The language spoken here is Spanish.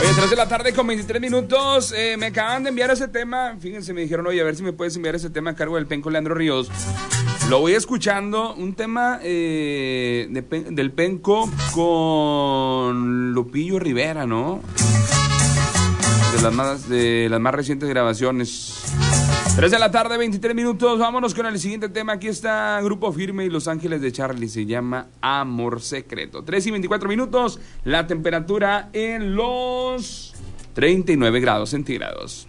3 de la tarde con 23 minutos. Me acaban de enviar ese tema. Fíjense, me dijeron, oye, a ver si me puedes enviar ese tema a cargo del Penco Leandro Ríos. Lo voy escuchando. Un tema del Penco con Lupillo Rivera, ¿no? De las más recientes grabaciones. 3 de la tarde, 23 minutos. Vámonos con el siguiente tema. Aquí está Grupo Firme y Los Ángeles de Charlie. Se llama Amor Secreto. 3 y 24 minutos. La temperatura en los 39 grados centígrados.